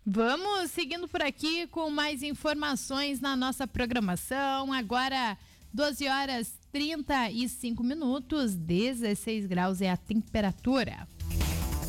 Vamos seguindo por aqui com mais informações na nossa programação. Agora, 12 horas 35 minutos, 16 graus é a temperatura.